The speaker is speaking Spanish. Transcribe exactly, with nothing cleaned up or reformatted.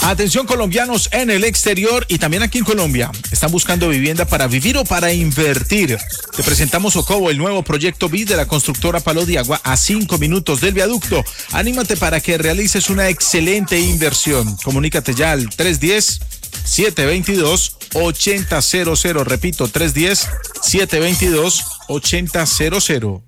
Atención colombianos en el exterior y también aquí en Colombia. ¿Están buscando vivienda para vivir o para invertir? Te presentamos Ocovo, el nuevo proyecto B I D de la constructora Palo de Agua a cinco minutos del viaducto. Anímate para que realices una excelente inversión. Comunícate ya al tres uno cero, siete dos dos, ocho cero cero. Repito, tres uno cero, siete dos dos, ocho cero cero.